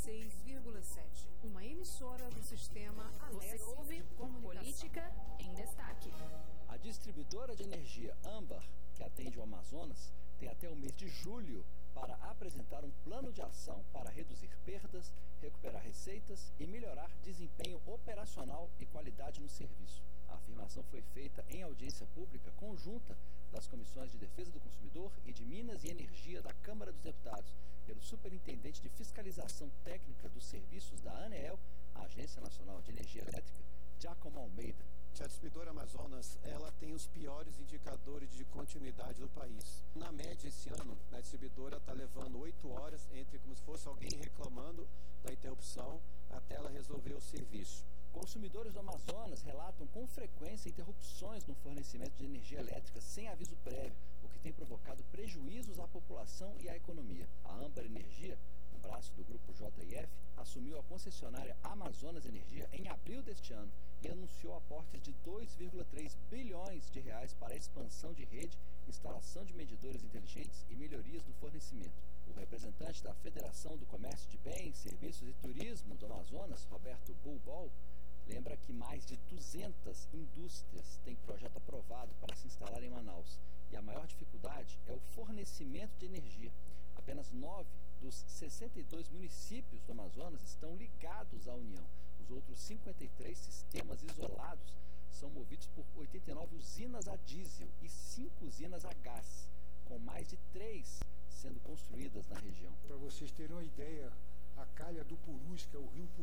96,7. Uma emissora do sistema Você ouve Política em Destaque. A distribuidora de energia Âmbar, que atende o Amazonas, tem até o mês de julho para apresentar um plano de ação para reduzir perdas, recuperar receitas e melhorar desempenho operacional e qualidade no serviço. A afirmação foi feita em audiência pública conjunta das Comissões de Defesa do Consumidor e de Minas e Energia da Câmara dos Deputados, pelo Superintendente de Fiscalização Técnica dos Serviços da ANEEL, a Agência Nacional de Energia Elétrica, Giacomo Almeida. A distribuidora Amazonas, ela tem os piores indicadores de continuidade do país. Na média, esse ano, a distribuidora está levando 8 horas entre como se fosse alguém reclamando da interrupção até ela resolver o serviço. Consumidores do Amazonas relatam com frequência interrupções no fornecimento de energia elétrica sem aviso prévio, o que tem provocado prejuízos à população e à economia. A Âmbar Energia, um braço do grupo JIF, assumiu a concessionária Amazonas Energia em abril deste ano e anunciou aportes de 2,3 bilhões de reais para a expansão de rede, instalação de medidores inteligentes e melhorias no fornecimento. O representante da Federação do Comércio de Bens, Serviços e Turismo do Amazonas, Roberto Bulbol, lembra que mais de 200 indústrias têm projeto aprovado para se instalar em Manaus e a maior dificuldade é o fornecimento de energia. Apenas 9 dos 62 municípios do Amazonas estão ligados à União. Os outros 53 sistemas isolados são movidos por 89 usinas a diesel e 5 usinas a gás, com mais de 3 sendo construídas na região. Para vocês terem uma ideia, a calha do Purus, que é o rio Purus,